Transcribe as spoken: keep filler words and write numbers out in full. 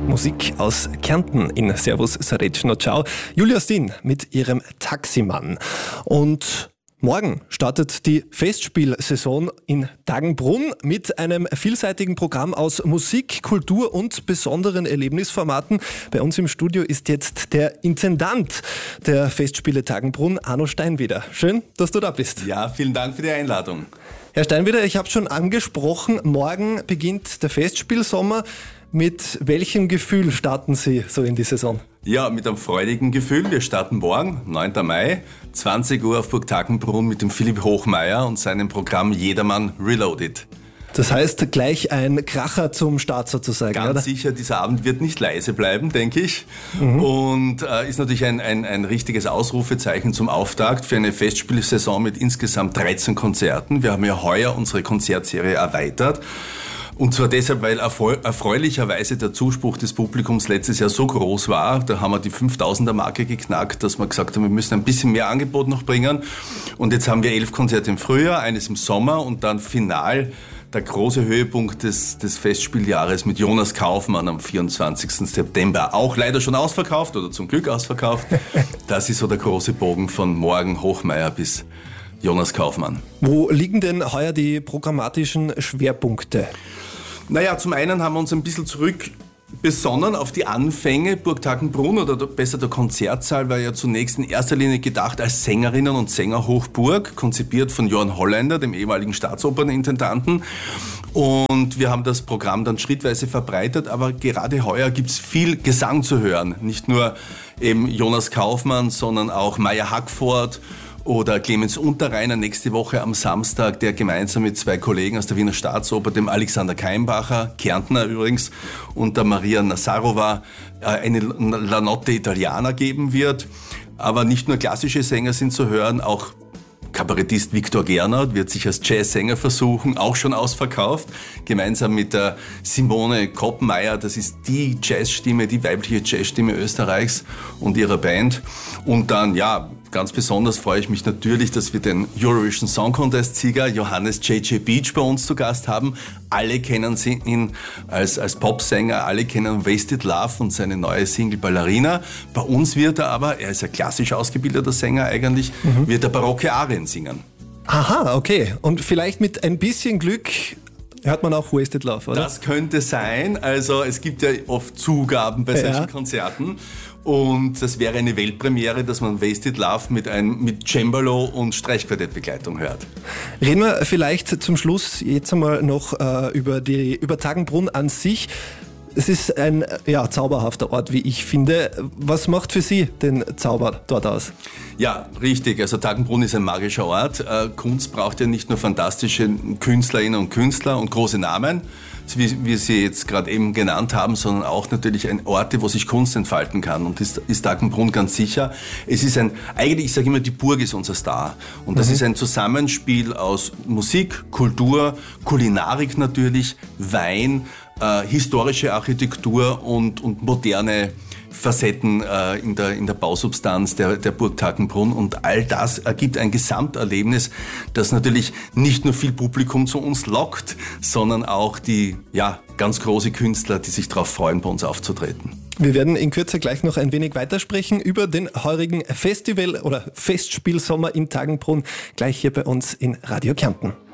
Musik aus Kärnten in Servus Srečno Ciao. Julia Steen mit ihrem Taximann. Und morgen startet die Festspielsaison in Tagenbrunn mit einem vielseitigen Programm aus Musik, Kultur und besonderen Erlebnisformaten. Bei uns im Studio ist jetzt der Intendant der Festspiele Tagenbrunn, Arno Steinwieder. Schön, dass du da bist. Ja, vielen Dank für die Einladung. Herr Steinwieder, ich habe schon angesprochen, morgen beginnt der Festspielsommer. Mit welchem Gefühl starten Sie so in die Saison? Ja, mit einem freudigen Gefühl. Wir starten morgen, neunten Mai, zwanzig Uhr auf Burg Tagenbrunn mit dem Philipp Hochmeier und seinem Programm Jedermann Reloaded. Das heißt, gleich ein Kracher zum Start sozusagen, Ganz oder? sicher, dieser Abend wird nicht leise bleiben, denke ich. Mhm. Und äh, ist natürlich ein, ein, ein richtiges Ausrufezeichen zum Auftakt für eine Festspielsaison mit insgesamt dreizehn Konzerten. Wir haben ja heuer unsere Konzertserie erweitert. Und zwar deshalb, weil erfreulicherweise der Zuspruch des Publikums letztes Jahr so groß war. Da haben wir die fünftausender-Marke geknackt, dass wir gesagt haben, wir müssen ein bisschen mehr Angebot noch bringen. Und jetzt haben wir elf Konzerte im Frühjahr, eines im Sommer und dann final der große Höhepunkt des, des Festspieljahres mit Jonas Kaufmann am vierundzwanzigsten September. Auch leider schon ausverkauft oder zum Glück ausverkauft. Das ist so der große Bogen von morgen Hochmeier bis Jonas Kaufmann. Wo liegen denn heuer die programmatischen Schwerpunkte? Naja, zum einen haben wir uns ein bisschen zurück besonnen auf die Anfänge. Burg Tagenbrunn oder besser der Konzertsaal war ja zunächst in erster Linie gedacht als Sängerinnen- und Sängerhochburg, konzipiert von Johann Holländer, dem ehemaligen Staatsopernintendanten. Und wir haben das Programm dann schrittweise verbreitet, aber gerade heuer gibt es viel Gesang zu hören. Nicht nur eben Jonas Kaufmann, sondern auch Maya Hackford oder Clemens Unterreiner nächste Woche am Samstag, der gemeinsam mit zwei Kollegen aus der Wiener Staatsoper, dem Alexander Keimbacher, Kärntner übrigens, und der Maria Nassarova, eine La Notte Italiana geben wird. Aber nicht nur klassische Sänger sind zu hören, auch Kabarettist Viktor Gernot wird sich als Jazzsänger versuchen, auch schon ausverkauft, gemeinsam mit der Simone Koppenmeier, das ist die Jazzstimme, die weibliche Jazzstimme Österreichs und ihrer Band. Und dann, ja, ganz besonders freue ich mich natürlich, dass wir den Eurovision Song Contest Sieger Johannes J J Beach bei uns zu Gast haben. Alle kennen ihn als, als Popsänger, alle kennen Wasted Love und seine neue Single Ballerina. Bei uns wird er aber, er ist ein klassisch ausgebildeter Sänger eigentlich, mhm. wird er barocke Arien singen. Aha, okay. Und vielleicht mit ein bisschen Glück hört man auch Wasted Love, oder? Das könnte sein. Also es gibt ja oft Zugaben bei solchen ja. Konzerten. Und das wäre eine Weltpremiere, dass man Wasted Love mit, einem, mit Cembalo und Streichquartettbegleitung hört. Reden wir vielleicht zum Schluss jetzt einmal noch äh, über, die, über Tagenbrunn an sich. Es ist ein ja, zauberhafter Ort, wie ich finde. Was macht für Sie den Zauber dort aus? Ja, richtig. Also Tagenbrunn ist ein magischer Ort. Äh, Kunst braucht ja nicht nur fantastische Künstlerinnen und Künstler und große Namen, wie wir sie jetzt gerade eben genannt haben, sondern auch natürlich ein Orte, wo sich Kunst entfalten kann. Und das ist Tagenbrunn ganz sicher. Es ist ein, eigentlich, ich sage immer, die Burg ist unser Star. Und das mhm. ist ein Zusammenspiel aus Musik, Kultur, Kulinarik natürlich, Wein, äh, historische Architektur und, und moderne Facetten äh, in, der, in der Bausubstanz der, der Burg Tagenbrunn, und all das ergibt ein Gesamterlebnis, das natürlich nicht nur viel Publikum zu uns lockt, sondern auch die ja, ganz große Künstler, die sich darauf freuen, bei uns aufzutreten. Wir werden in Kürze gleich noch ein wenig weitersprechen über den heurigen Festival- oder Festspielsommer in Tagenbrunn, gleich hier bei uns in Radio Kärnten.